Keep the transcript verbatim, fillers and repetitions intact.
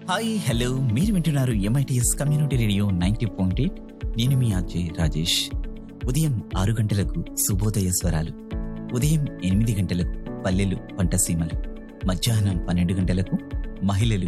Hi hello మీరు వింటున్నారు MITS community radio ninety point eight. నేను మీ అజయ్ రాజేష్. ఉదయం ఆరు గంటలకు శుభోదయ స్వరాలు, ఉదయం ఎనిమిది గంటలకు పల్లెలు పంటసీమలు, మధ్యాహ్నం పన్నెండు గంటలకు మహిళలు